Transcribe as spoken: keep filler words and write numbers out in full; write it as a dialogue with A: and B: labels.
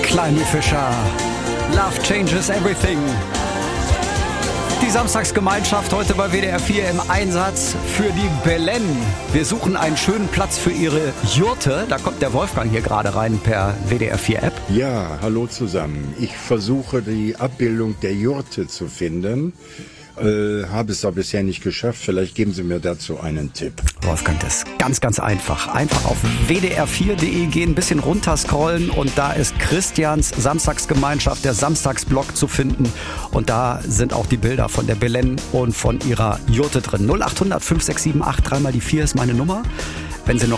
A: Kleine Fischer. Love changes everything. Die Samstagsgemeinschaft heute bei W D R vier im Einsatz für die Belen. Wir suchen einen schönen Platz für ihre Jurte. Da kommt der Wolfgang hier gerade rein per W D R vier App.
B: Ja, hallo zusammen. Ich versuche die Abbildung der Jurte zu finden. Äh, habe es aber bisher nicht geschafft. Vielleicht geben Sie mir dazu einen Tipp.
A: Wolfgang, das ist ganz, ganz einfach. Einfach auf w d r vier punkt d e gehen, ein bisschen runterscrollen und da ist Christians Samstagsgemeinschaft, der Samstagsblog zu finden. Und da sind auch die Bilder von der Belen und von ihrer Jurte drin. null acht hundert fünf sechs sieben acht, dreimal die vier ist meine Nummer. Wenn Sie noch